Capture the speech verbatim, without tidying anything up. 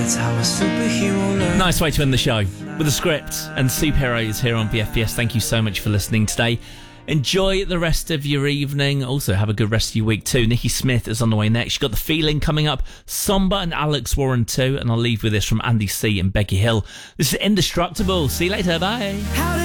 That's how a superhero learns. Nice way to end the show with a script and superheroes here on B F B S. Thank you so much for listening today. Enjoy the rest of your evening. Also, have a good rest of your week too. Nikki Smith is on the way next. You've got The Feeling coming up. Somber and Alex Warren too. And I'll leave with this from Andy C and Becky Hill. This is Indestructible. See you later. Bye.